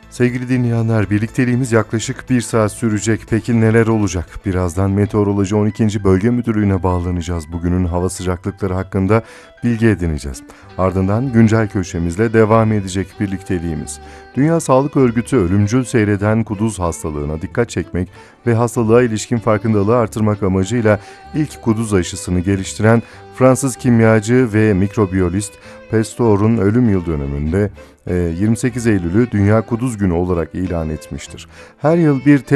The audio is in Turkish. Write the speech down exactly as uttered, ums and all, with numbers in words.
Sevgili dinleyenler, birlikteliğimiz yaklaşık bir saat sürecek. Peki neler olacak? Birazdan Meteoroloji on ikinci. Bölge Müdürlüğü'ne bağlanacağız. Bugünün hava sıcaklıkları hakkında bilgi edineceğiz. Ardından güncel köşemizle devam edecek birlikteliğimiz. Dünya Sağlık Örgütü ölümcül seyreden kuduz hastalığına dikkat çekmek ve hastalığa ilişkin farkındalığı artırmak amacıyla ilk kuduz aşısını geliştiren Fransız kimyacı ve mikrobiyolist Pasteur'un ölüm yıl dönümünde yirmi sekiz Eylül'ü Dünya Kuduz Günü olarak ilan etmiştir. Her yıl bir